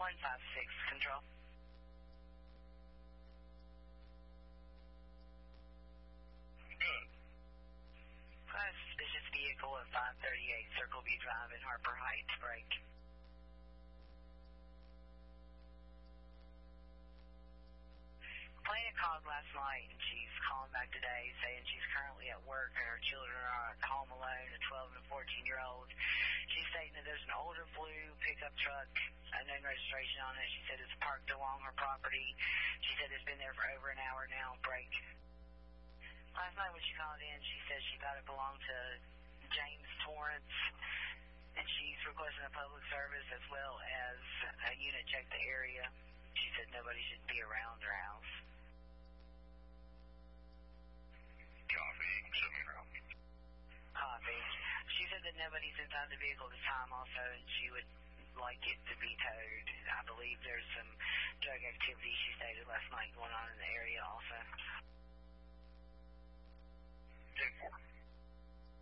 156, control. Good. Suspicious vehicle at 538 Circle View Drive in Harper Heights, break. Plaintiff called last night and she's calling back today saying she's currently at work and her children are at home alone, a 12 and a 14-year-old. She's stating that there's an older blue pickup truck, unknown registration on it. She said it's parked along her property. She said it's been there for over an hour now, break. Last night when she called in, she said she thought it belonged to James Torrance, and she's requesting a public service as well as a unit check the area. She said nobody should be around her house. Copy. Copy. She said that nobody's inside the vehicle at this time also, and she would like it to be towed. I believe there's some drug activity, she stated last night.